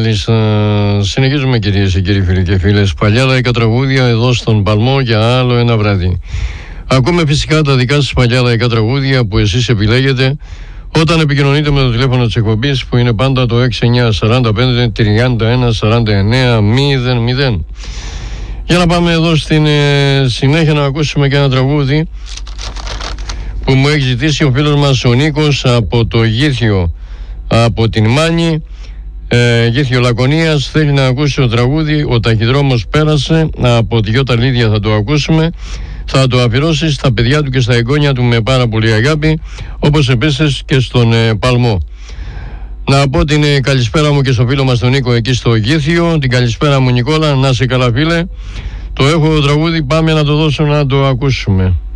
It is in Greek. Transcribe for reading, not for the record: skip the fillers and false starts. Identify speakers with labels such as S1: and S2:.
S1: Μάλιστα. Συνεχίζουμε, κυρίες και κύριοι, φίλοι και φίλες. Παλιά λαϊκά τραγούδια εδώ στον Παλμό για άλλο ένα βράδυ. Ακούμε φυσικά τα δικά σας παλιά λαϊκά τραγούδια που εσείς επιλέγετε όταν επικοινωνείτε με το τηλέφωνο της εκπομπής, που είναι πάντα το 6945 31 49 00. Για να πάμε εδώ στην συνέχεια να ακούσουμε και ένα τραγούδι που μου έχει ζητήσει ο φίλος μας ο Νίκος από το Γήθιο, από την Μάνη, Γήθιο Λακωνίας. Θέλει να ακούσει το τραγούδι «Ο ταχυδρόμος πέρασε», από τη Γιώτα Λίδια θα το ακούσουμε. Θα το αφιερώσει στα παιδιά του και στα εγγόνια του με πάρα πολύ αγάπη, όπως επίσης και στον Παλμό. Να πω την καλησπέρα μου και στο φίλο μας τον Νίκο εκεί στο Γήθιο. Την καλησπέρα μου, Νικόλα, να είσαι καλά, φίλε. Το έχω το τραγούδι, πάμε να το δώσω να το ακούσουμε.